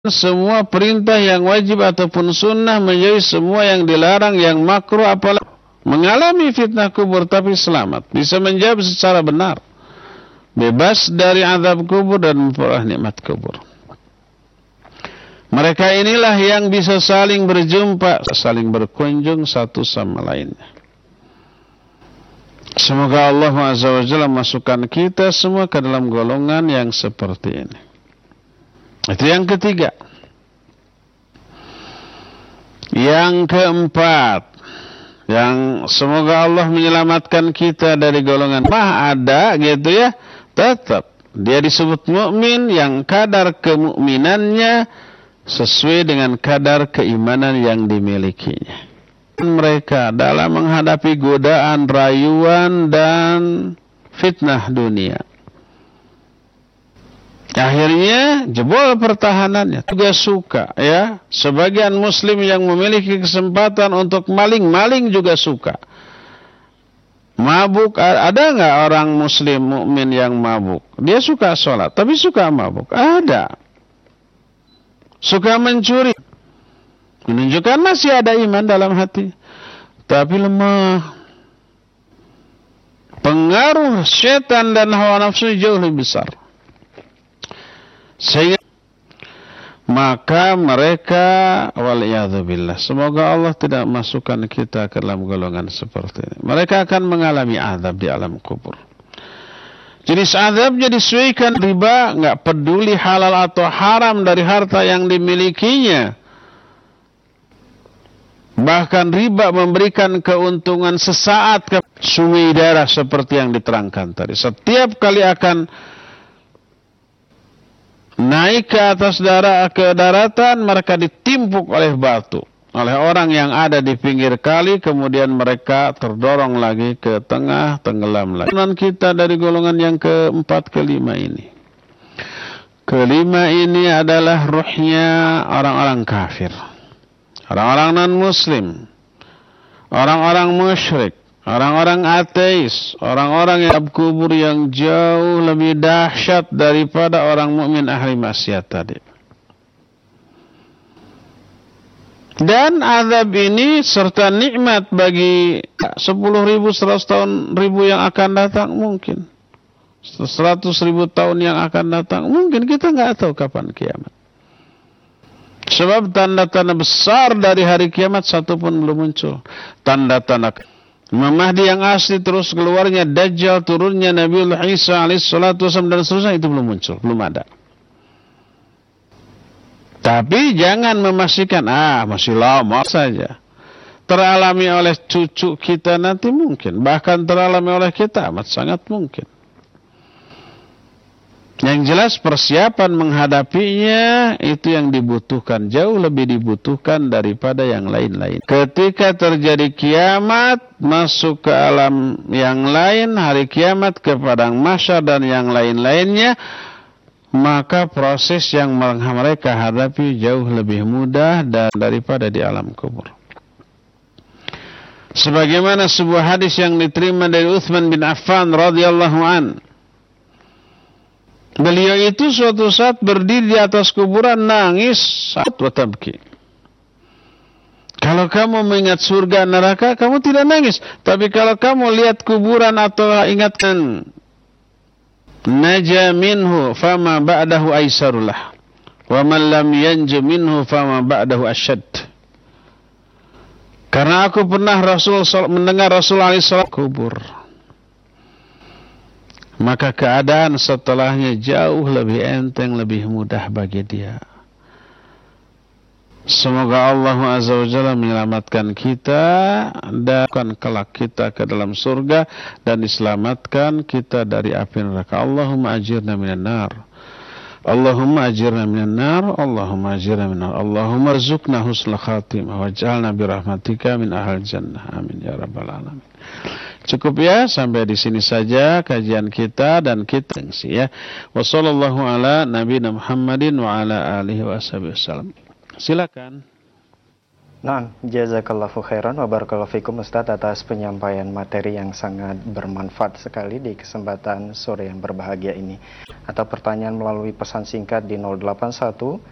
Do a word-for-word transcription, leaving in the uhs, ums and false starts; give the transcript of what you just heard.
semua perintah yang wajib ataupun sunnah, menjauhi semua yang dilarang, yang makruh, apalagi mengalami fitnah kubur tapi selamat, bisa menjawab secara benar, bebas dari azab kubur dan memperoleh nikmat kubur. Mereka inilah yang bisa saling berjumpa, saling berkunjung satu sama lainnya. Semoga Allah Azza wa Jalla masukkan kita semua ke dalam golongan yang seperti ini. Itu yang ketiga. Yang keempat, yang semoga Allah menyelamatkan kita dari golongan mah ada gitu ya, tetap dia disebut mukmin yang kadar kemukminannya sesuai dengan kadar keimanan yang dimilikinya. Mereka dalam menghadapi godaan, rayuan dan fitnah dunia, akhirnya jebol pertahanannya. Juga suka ya, sebagian muslim yang memiliki kesempatan untuk maling-maling juga suka. Mabuk, ada nggak orang muslim mukmin yang mabuk? Dia suka sholat tapi suka mabuk. Ada. Suka mencuri, menunjukkan masih ada iman dalam hati, tapi lemah. Pengaruh setan dan hawa nafsu jauh lebih besar. Sehingga maka mereka, waliyadzubillah, semoga Allah tidak masukkan kita ke dalam golongan seperti ini. Mereka akan mengalami azab di alam kubur. Jenis azabnya disesuaikan riba, nggak peduli halal atau haram dari harta yang dimilikinya. Bahkan riba memberikan keuntungan sesaat ke sumi darah seperti yang diterangkan tadi. Setiap kali akan naik ke atas darah ke daratan, mereka ditimpuk oleh batu oleh orang yang ada di pinggir kali, kemudian mereka terdorong lagi ke tengah, tenggelam lagi. Dan kita dari golongan yang keempat, kelima ini. Kelima ini adalah ruhnya orang-orang kafir, orang-orang non-muslim, orang-orang musyrik, orang-orang ateis, orang-orang yang kubur yang jauh lebih dahsyat daripada orang mukmin ahli maksiat tadi. Dan azab ini serta nikmat bagi sepuluh ribu, seratus tahun ribu yang akan datang mungkin. Seratus ribu tahun yang akan datang mungkin, kita nggak tahu kapan kiamat. Sebab tanda-tanda besar dari hari kiamat satu pun belum muncul. Tanda-tanda Imam Mahdi yang asli, terus keluarnya Dajjal, turunnya Nabiullah Isa alaihissalatu wassalam dan seterusnya, itu belum muncul, belum ada. Tapi jangan memastikan, ah masih lama saja. Teralami oleh cucu kita nanti mungkin. Bahkan teralami oleh kita amat sangat mungkin. Yang jelas persiapan menghadapinya itu yang dibutuhkan. Jauh lebih dibutuhkan daripada yang lain-lain. Ketika terjadi kiamat, masuk ke alam yang lain, hari kiamat, ke padang mahsyar dan yang lain-lainnya, maka proses yang mereka hadapi jauh lebih mudah dan daripada di alam kubur. Sebagaimana sebuah hadis yang diterima dari Utsman bin Affan radhiyallahu an. Beliau itu suatu saat berdiri di atas kuburan, nangis saat watabki. Kalau kamu mengingat surga neraka, kamu tidak nangis. Tapi kalau kamu lihat kuburan atau ingatkan naja minhu fama ba'dahu aisarullah wa man lam yanju minhu fama ba'dahu asyad. Karena aku pernah Rasul mendengar Rasul alaihi salam kubur, maka keadaan setelahnya jauh lebih enteng, lebih mudah bagi dia. Semoga Allah Azza wa Jalla menyelamatkan kita dan kelak kita ke dalam surga dan diselamatkan kita dari api neraka. Allahumma ajirna minan nar. Allahumma ajirna minan nar. Allahumma ajirna minan nar. Allahumma rizukna husnul khatimah waj'alna birahmatika min ahal jannah. Amin ya rabbal alamin. Cukup ya, sampai di sini saja kajian kita dan kita ya. Wassallallahu ala nabiyina Muhammadin wa ala alihi wasallam. Silakan. Nah, jazakallahu khairan wa barakallahu fikum Ustaz atas penyampaian materi yang sangat bermanfaat sekali di kesempatan sore yang berbahagia ini. Atau pertanyaan melalui pesan singkat di nol delapan satu